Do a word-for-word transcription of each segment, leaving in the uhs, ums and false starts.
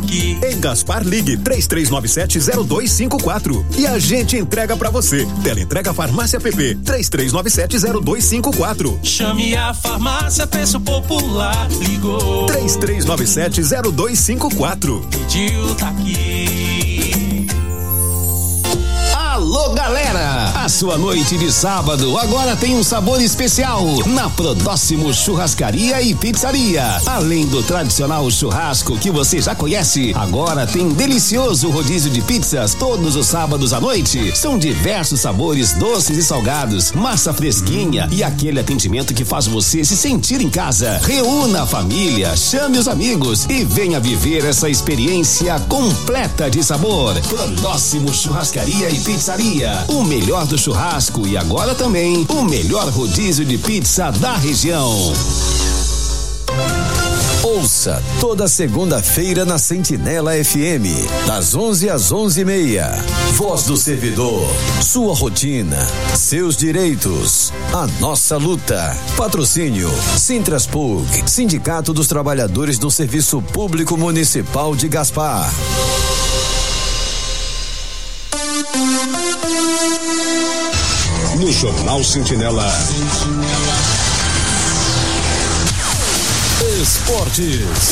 aqui. Em Gaspar, ligue três três nove sete zero dois cinco quatro e a gente entrega pra você. Teleentrega Farmácia P P três três nove sete zero dois cinco quatro. Chame a farmácia, preço popular. Ligou três três nove sete zero dois cinco quatro. Pediu, tá aqui. Alô, galera! A sua noite de sábado agora tem um sabor especial na Prodóximo Churrascaria e Pizzaria. Além do tradicional churrasco que você já conhece, agora tem delicioso rodízio de pizzas todos os sábados à noite. São diversos sabores doces e salgados, massa fresquinha e aquele atendimento que faz você se sentir em casa. Reúna a família, chame os amigos e venha viver essa experiência completa de sabor. Prodóximo Churrascaria e Pizzaria. O melhor do churrasco e agora também o melhor rodízio de pizza da região. Ouça toda segunda-feira na Sentinela F M, das onze às onze e meia. Voz do servidor, sua rotina, seus direitos, a nossa luta. Patrocínio Sintraspug, Sindicato dos Trabalhadores do Serviço Público Municipal de Gaspar. No Jornal Sentinela. Esportes.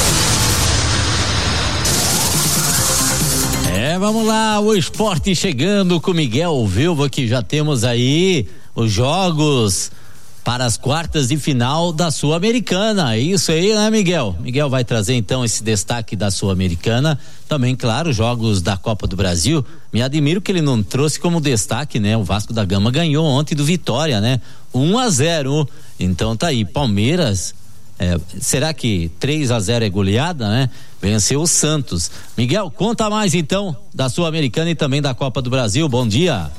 É, vamos lá, o esporte chegando com Miguel Vilva, que já temos aí os jogos para as quartas de final da Sul-Americana. É isso aí, né, Miguel? Miguel vai trazer então esse destaque da Sul-Americana. Também, claro, jogos da Copa do Brasil. Me admiro que ele não trouxe como destaque, né? O Vasco da Gama ganhou ontem do Vitória, né? um a zero. Então tá aí, Palmeiras. É, será que três a zero é goleada, né? Venceu o Santos. Miguel, conta mais então da Sul-Americana e também da Copa do Brasil. Bom dia.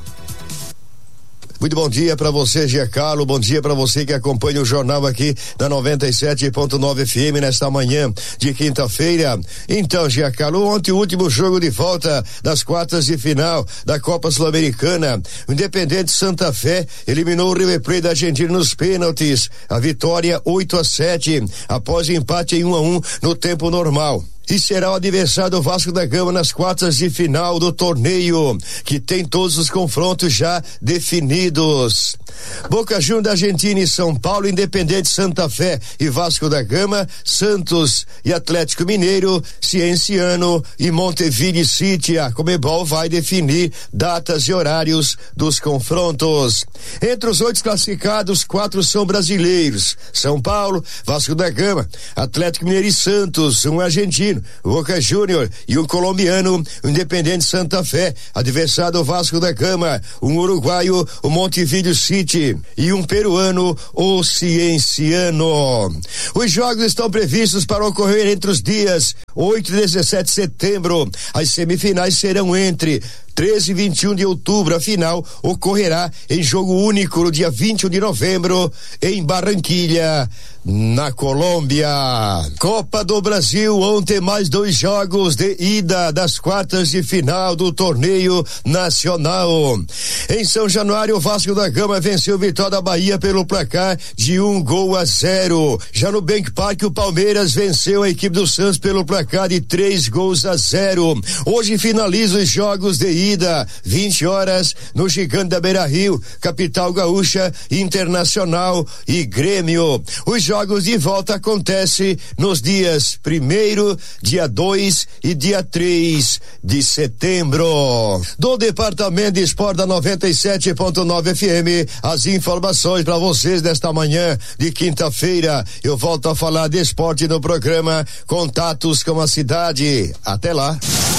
Muito bom dia para você, Giancarlo. Bom dia para você que acompanha o jornal aqui da noventa e sete ponto nove F M nesta manhã de quinta-feira. Então, Giancarlo, ontem o último jogo de volta das quartas de final da Copa Sul-Americana. O Independente Santa Fé eliminou o River Plate da Argentina nos pênaltis. A vitória oito a sete após o empate em um a um no tempo normal. E será o adversário do Vasco da Gama nas quartas de final do torneio, que tem todos os confrontos já definidos. Boca Juniors da Argentina e São Paulo, Independente Santa Fé e Vasco da Gama, Santos e Atlético Mineiro, Cienciano e Montevideo City. A Conmebol vai definir datas e horários dos confrontos. Entre os oito classificados, quatro são brasileiros: São Paulo, Vasco da Gama, Atlético Mineiro e Santos, um argentino, o Boca Juniors, e um colombiano, o Independente Santa Fé, adversário do Vasco da Gama, um uruguaio, o Montevideo City, e um peruano, o Cienciano. Os jogos estão previstos para ocorrer entre os dias oito e dezessete de setembro. As semifinais serão entre treze e vinte e um de outubro. A final ocorrerá em jogo único no dia vinte e um de novembro em Barranquilha, na Colômbia. Copa do Brasil, ontem mais dois jogos de ida das quartas de final do torneio nacional. Em São Januário, o Vasco da Gama venceu o Vitória da Bahia pelo placar de um gol a zero. Já no Bank Park, o Palmeiras venceu a equipe do Santos pelo placar de três gols a zero. Hoje finaliza os jogos de ida, vinte horas, no Gigante da Beira-Rio, capital gaúcha, Internacional e Grêmio. Os jogos de volta acontecem nos dias primeiro, dia dois e dia três de setembro. Do Departamento de Esporte da noventa e sete ponto nove F M, as informações para vocês desta manhã de quinta-feira. Eu volto a falar de esporte no programa Contatos com a Cidade. Até lá.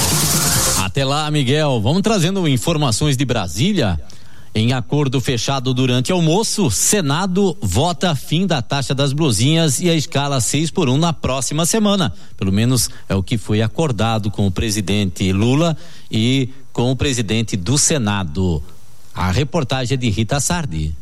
Até lá, Miguel. Vamos trazendo informações de Brasília. Em acordo fechado durante almoço, Senado vota fim da taxa das blusinhas e a escala seis por um na próxima semana. Pelo menos é o que foi acordado com o presidente Lula e com o presidente do Senado. A reportagem é de Rita Sardi.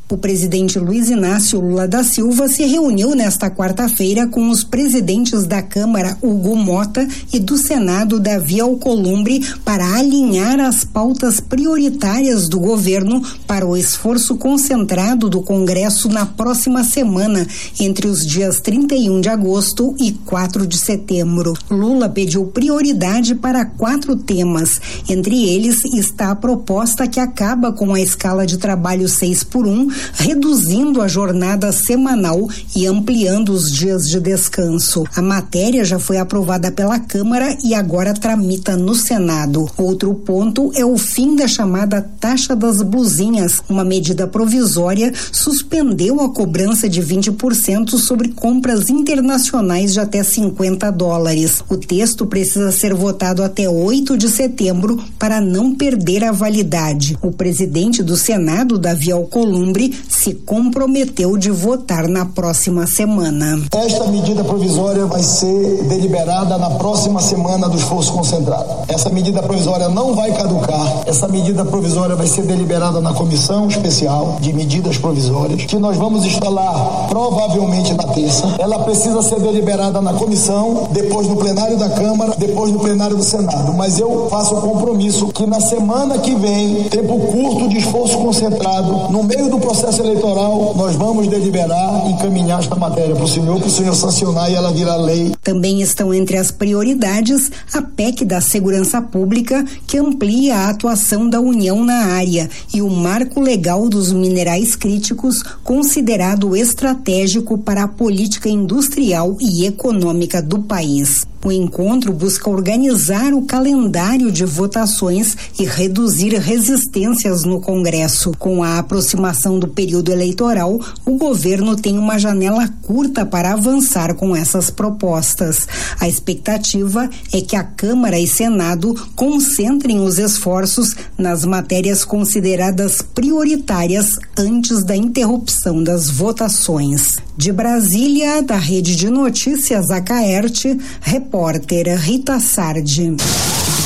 O presidente Luiz Inácio Lula da Silva se reuniu nesta quarta-feira com os presidentes da Câmara, Hugo Mota, e do Senado, Davi Alcolumbre, para alinhar as pautas prioritárias do governo para o esforço concentrado do Congresso na próxima semana, entre os dias trinta e um de agosto e quatro de setembro. Lula pediu prioridade para quatro temas. Entre eles está a proposta que acaba com a escala de trabalho seis por um, reduzindo a jornada semanal e ampliando os dias de descanso. A matéria já foi aprovada pela Câmara e agora tramita no Senado. Outro ponto é o fim da chamada taxa das blusinhas. Uma medida provisória suspendeu a cobrança de vinte por cento sobre compras internacionais de até cinquenta dólares. O texto precisa ser votado até oito de setembro para não perder a validade. O presidente do Senado, Davi Alcolumbre, se comprometeu de votar na próxima semana. Esta medida provisória vai ser deliberada na próxima semana do esforço concentrado. Essa medida provisória não vai caducar. Essa medida provisória vai ser deliberada na comissão especial de medidas provisórias, que nós vamos instalar provavelmente na terça. Ela precisa ser deliberada na comissão, depois no plenário da Câmara, depois no plenário do Senado. Mas eu faço o compromisso que na semana que vem, tempo curto de esforço concentrado, no meio do processo eleitoral, nós vamos deliberar e encaminhar esta matéria para o senhor, para o senhor sancionar e ela virar lei. Também estão entre as prioridades a P E C da Segurança Pública, que amplia a atuação da União na área, e o Marco Legal dos Minerais Críticos, considerado estratégico para a política industrial e econômica do país. O encontro busca organizar o calendário de votações e reduzir resistências no Congresso. Com a aproximação do período eleitoral, o governo tem uma janela curta para avançar com essas propostas. A expectativa é que a Câmara e Senado concentrem os esforços nas matérias consideradas prioritárias antes da interrupção das votações. De Brasília, da Rede de Notícias Acaerte, repórter Rita Sardi.